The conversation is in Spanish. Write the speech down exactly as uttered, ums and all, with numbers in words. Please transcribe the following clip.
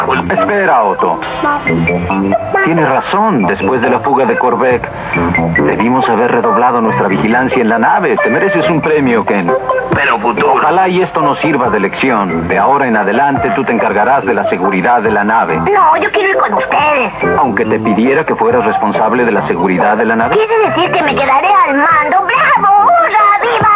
Espera, Otto. Tienes razón. Después de la fuga de Korvac, debimos haber redoblado nuestra vigilancia en la nave. Te mereces un premio, Ken. Pero futuro. Ojalá y esto nos sirva de lección. De ahora en adelante tú te encargarás de la seguridad de la nave. No, yo quiero ir con ustedes. Aunque te pidiera que fueras responsable de la seguridad de la nave. ¿Quiere decir que me quedaré al mando? ¡Bravo! ¡Hurra! ¡Viva